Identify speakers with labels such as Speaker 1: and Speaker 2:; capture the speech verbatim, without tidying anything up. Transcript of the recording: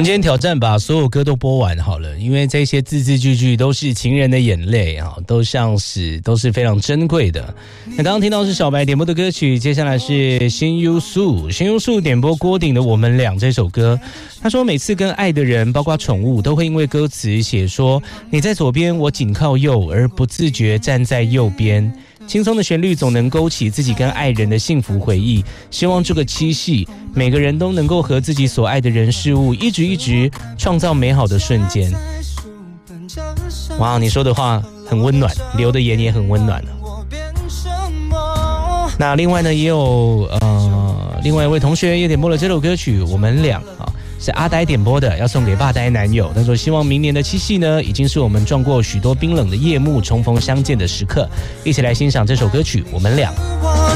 Speaker 1: 今天挑战把所有歌都播完好了，因为这些字字句句都是情人的眼泪啊，都像是都是非常珍贵的。那刚刚听到是小白点播的歌曲，接下来是新优素，新优素点播郭顶的《我们俩》这首歌。他说每次跟爱的人，包括宠物，都会因为歌词写说你在左边，我紧靠右，而不自觉站在右边。轻松的旋律总能勾起自己跟爱人的幸福回忆，希望这个七夕每个人都能够和自己所爱的人事物一直一直创造美好的瞬间。哇，你说的话很温暖，留的言也很温暖。那另外呢也有呃另外一位同学也点播了这首歌曲《我们俩》啊，是阿呆点播的，要送给爸呆男友。他说希望明年的七夕呢，已经是我们撞过许多冰冷的夜幕，重逢相见的时刻。一起来欣赏这首歌曲《我们俩》。